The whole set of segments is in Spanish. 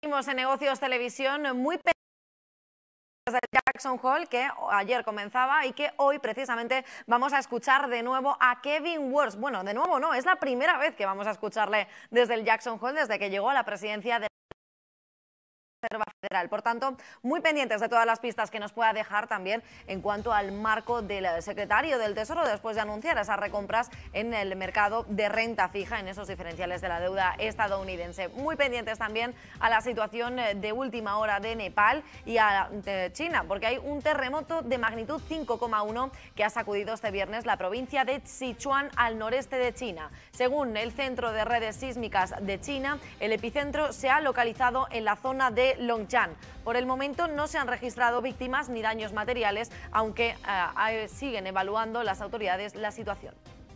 Seguimos en Negocios Televisión, muy pendientes del Jackson Hole, que ayer comenzaba y que hoy precisamente vamos a escuchar de nuevo a Kevin Walsh. Bueno, de nuevo no, es la primera vez que vamos a escucharle desde el Jackson Hole, desde que llegó a la presidencia de Reserva Federal. Por tanto, muy pendientes de todas las pistas que nos pueda dejar también en cuanto al marco del secretario del Tesoro después de anunciar esas recompras en el mercado de renta fija, en esos diferenciales de la deuda estadounidense. Muy pendientes también a la situación de última hora de Nepal y de China, porque hay un terremoto de magnitud 5,1 que ha sacudido este viernes la provincia de Sichuan al noreste de China. Según el Centro de Redes Sísmicas de China, el epicentro se ha localizado en la zona de Longchan. Por el momento no se han registrado víctimas ni daños materiales, aunque siguen evaluando las autoridades la situación.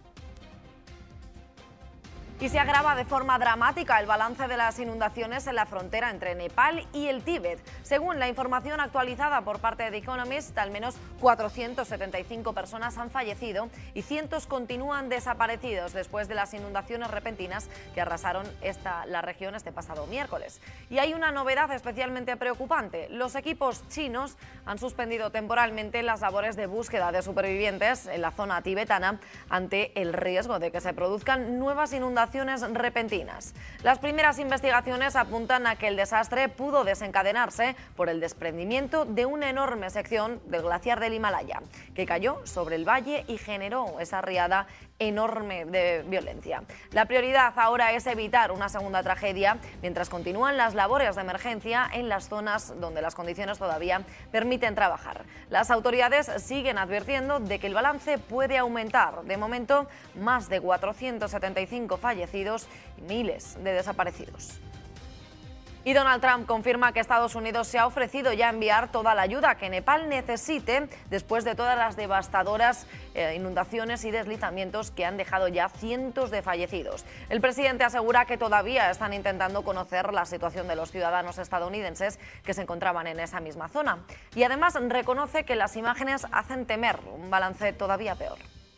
Y se agrava de forma dramática el balance de las inundaciones en la frontera entre Nepal y el Tíbet. Según la información actualizada por parte de The Economist, al menos 475 personas han fallecido y cientos continúan desaparecidos después de las inundaciones repentinas que arrasaron la región este pasado miércoles. Y hay una novedad especialmente preocupante. Los equipos chinos han suspendido temporalmente las labores de búsqueda de supervivientes en la zona tibetana ante el riesgo de que se produzcan nuevas inundaciones repentinas. Las primeras investigaciones apuntan a que el desastre pudo desencadenarse por el desprendimiento de una enorme sección del glaciar del Himalaya, que cayó sobre el valle y generó esa riada enorme de violencia. La prioridad ahora es evitar una segunda tragedia mientras continúan las labores de emergencia en las zonas donde las condiciones todavía permiten trabajar. Las autoridades siguen advirtiendo de que el balance puede aumentar. De momento, más de 475 fallecidos y miles de desaparecidos. Y Donald Trump confirma que Estados Unidos se ha ofrecido ya enviar toda la ayuda que Nepal necesite después de todas las devastadoras inundaciones y deslizamientos que han dejado ya cientos de fallecidos. El presidente asegura que todavía están intentando conocer la situación de los ciudadanos estadounidenses que se encontraban en esa misma zona. Y además reconoce que las imágenes hacen temer un balance todavía peor.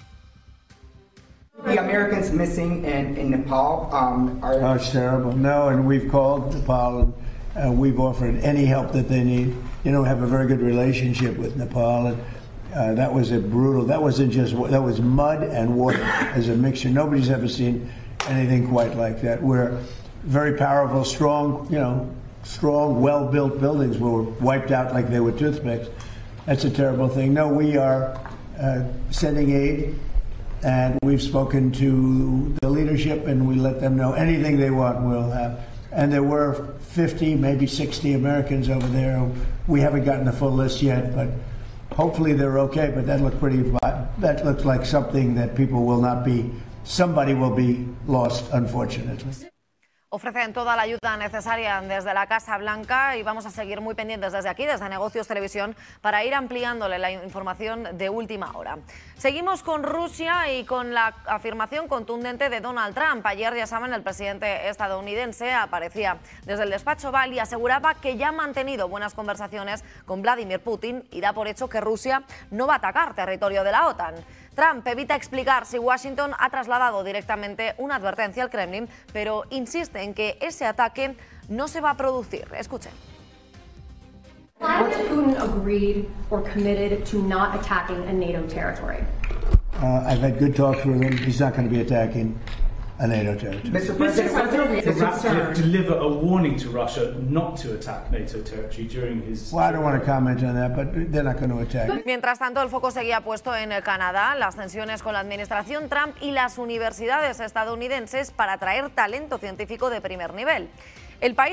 The Americans missing in Nepal are... Oh, it's terrible. No, and we've called Nepal and we've offered any help that they need. You know, we have a very good relationship with Nepal, and that was that was mud and water as a mixture. Nobody's ever seen anything quite like that. We're very powerful, strong, well-built buildings were wiped out like they were toothpicks. That's a terrible thing. No, we are sending aid. And we've spoken to the leadership and we let them know anything they want we'll have. And there were 50, maybe 60 Americans over there. We haven't gotten the full list yet, but hopefully they're okay. But that looks like something that somebody will be lost, unfortunately. Ofrecen toda la ayuda necesaria desde la Casa Blanca y vamos a seguir muy pendientes desde aquí, desde Negocios Televisión, para ir ampliándole la información de última hora. Seguimos con Rusia y con la afirmación contundente de Donald Trump. Ayer, ya saben, el presidente estadounidense aparecía desde el despacho Oval y aseguraba que ya ha mantenido buenas conversaciones con Vladimir Putin y da por hecho que Rusia no va a atacar territorio de la OTAN. Trump evita explicar si Washington ha trasladado directamente una advertencia al Kremlin, pero insiste en que ese ataque no se va a producir. Escuchen. Has Putin agreed or committed to not attacking a NATO territory? I've had good talks with him. He's not going to be attacking a NATO territory. Mr. President, deliver a warning to Russia not to attack NATO territory during his... Well, I don't want to comment on that, but they're not going to attack. Mientras tanto, el foco seguía puesto en Canadá, las tensiones con la administración Trump y las universidades estadounidenses para atraer talento científico de primer nivel. El país